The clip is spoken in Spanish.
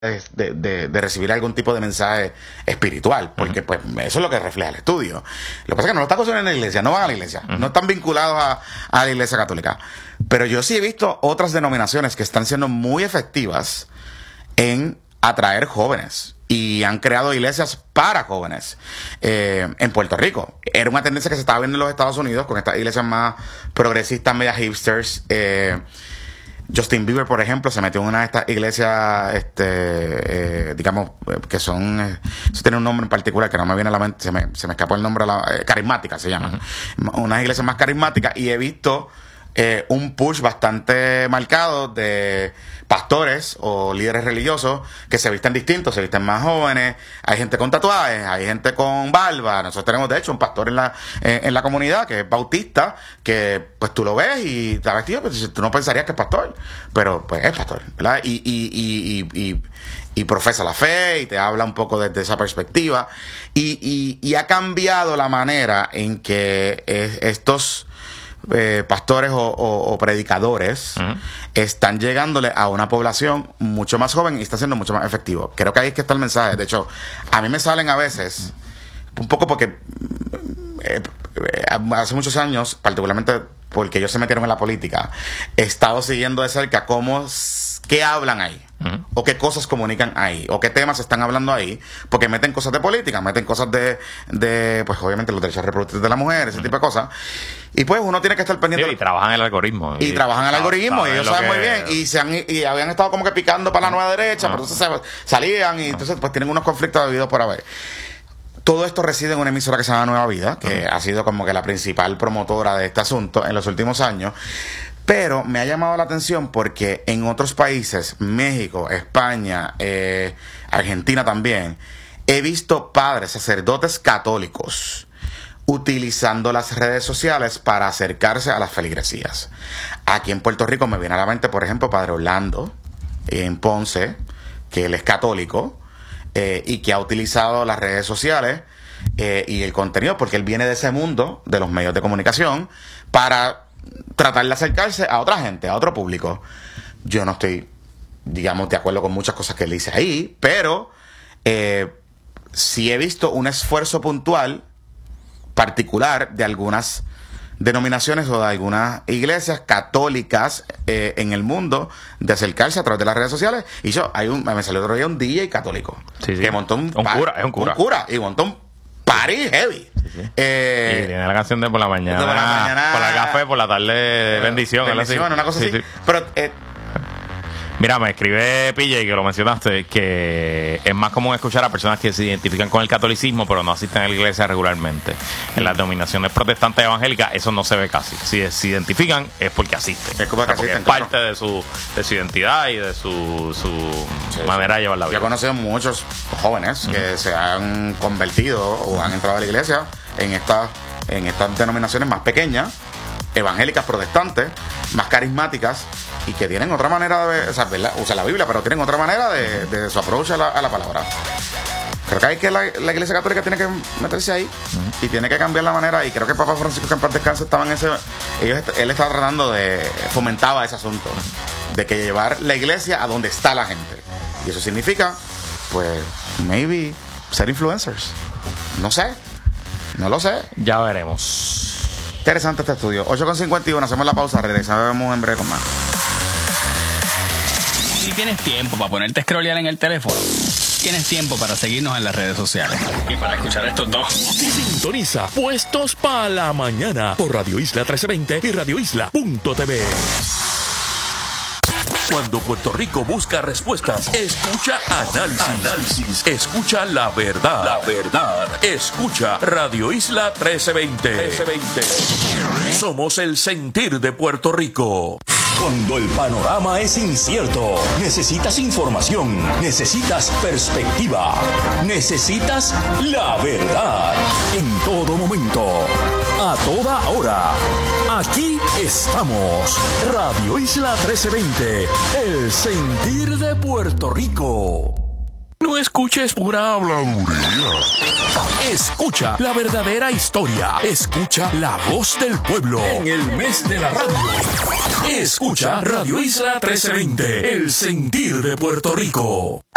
de recibir algún tipo de mensaje espiritual, porque pues eso es lo que refleja el estudio. Lo que pasa es que no lo están consumiendo en la iglesia, no van a la iglesia, no están vinculados a la iglesia católica. Pero yo sí he visto otras denominaciones que están siendo muy efectivas en atraer jóvenes y han creado iglesias para jóvenes en Puerto Rico. Era una tendencia que se estaba viendo en los Estados Unidos con estas iglesias más progresistas, media hipsters. Justin Bieber, por ejemplo, se metió en una de estas iglesias, digamos, que son, eso tiene un nombre en particular que no me viene a la mente, se me escapó el nombre, carismáticas se llaman. Unas iglesias más carismáticas, y he visto un push bastante marcado de pastores o líderes religiosos que se visten distintos, se visten más jóvenes. Hay gente con tatuajes, hay gente con barba. Nosotros tenemos, de hecho, un pastor en la comunidad que es bautista, que pues tú lo ves y está vestido, pues tú no pensarías que es pastor, pero pues es pastor, ¿verdad? Y profesa la fe y te habla un poco desde esa perspectiva, y ha cambiado la manera en que estos pastores o predicadores están llegándole a una población mucho más joven y está siendo mucho más efectivo. Creo que ahí es que está el mensaje. De hecho, a mí me salen a veces un poco porque hace muchos años, particularmente porque ellos se metieron en la política, he estado siguiendo de cerca qué hablan ahí, o qué cosas comunican ahí, o qué temas están hablando ahí, porque meten cosas de política, meten cosas de pues obviamente los derechos reproductivos de la mujer, ese tipo de cosas, y pues uno tiene que estar pendiente. Sí, y trabajan el algoritmo. Y trabajan el algoritmo, y ellos saben muy bien, y habían estado como que picando para la nueva derecha, pero entonces salían, y entonces pues tienen unos conflictos habidos por haber. Todo esto reside en una emisora que se llama Nueva Vida, que ha sido como que la principal promotora de este asunto en los últimos años. Pero me ha llamado la atención porque en otros países, México, España, Argentina también, he visto padres, sacerdotes católicos utilizando las redes sociales para acercarse a las feligresías. Aquí en Puerto Rico me viene a la mente, por ejemplo, Padre Orlando, en Ponce, que él es católico, y que ha utilizado las redes sociales y el contenido, porque él viene de ese mundo de los medios de comunicación, para tratar de acercarse a otra gente, a otro público. Yo no estoy, digamos, de acuerdo con muchas cosas que él dice ahí, pero sí he visto un esfuerzo puntual particular de algunas denominaciones o de algunas iglesias católicas en el mundo de acercarse a través de las redes sociales. Y me salió otro día un DJ católico que montó un cura y montó un party heavy. Y tiene la canción de por la mañana, por la café, por la tarde, bendición, una cosa así. Pero mira, me escribe PJ, que lo mencionaste, que es más común escuchar a personas que se identifican con el catolicismo pero no asisten a la iglesia regularmente. En las denominaciones protestantes evangélicas eso no se ve casi. Si se identifican es porque asisten. Es como que asisten, es parte de su identidad y de su manera de llevar la vida. Yo he conocido muchos jóvenes que se han convertido o han entrado a la iglesia en estas denominaciones más pequeñas, evangélicas, protestantes, más carismáticas, y que tienen otra manera de ver, o sea, usan la Biblia, pero tienen otra manera de su approach a la palabra. Creo que hay que la Iglesia Católica tiene que meterse ahí y tiene que cambiar la manera, y creo que Papa Francisco, que en paz descanse, estaba en él estaba tratando fomentaba ese asunto de que llevar la iglesia a donde está la gente, y eso significa, pues, maybe ser influencers. No sé, no lo sé. Ya veremos. Interesante este estudio. 8:51, hacemos la pausa, regresamos en breve con más. Si tienes tiempo para ponerte a scrollear en el teléfono, tienes tiempo para seguirnos en las redes sociales y para escuchar estos dos. Sintoniza Puestos para la Mañana por Radio Isla 1320 y radioisla.tv. Cuando Puerto Rico busca respuestas, escucha análisis. Escucha la verdad. Escucha Radio Isla 1320. Somos el sentir de Puerto Rico. Cuando el panorama es incierto, necesitas información, necesitas perspectiva, necesitas la verdad. En todo momento, a toda hora. Aquí estamos. Radio Isla 1320, el sentir de Puerto Rico. No escuches pura habladuría. Escucha la verdadera historia. Escucha la voz del pueblo en el mes de la radio. Escucha Radio Isla 1320, el sentir de Puerto Rico.